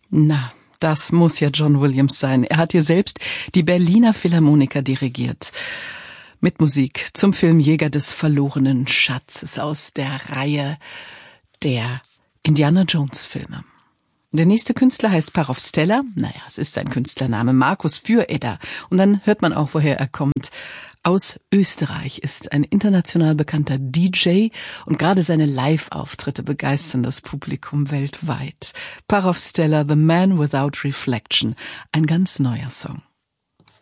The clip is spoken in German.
Na, das muss ja John Williams sein. Er hat hier selbst die Berliner Philharmoniker dirigiert. Mit Musik zum Film Jäger des verlorenen Schatzes aus der Reihe der Indiana Jones Filme. Der nächste Künstler heißt Parov Steller. Naja, es ist sein Künstlername, Markus Füreder. Und dann hört man auch, woher er kommt. Aus Österreich, ist ein international bekannter DJ und gerade seine Live-Auftritte begeistern das Publikum weltweit. Parov Steller, The Man Without Reflection, ein ganz neuer Song.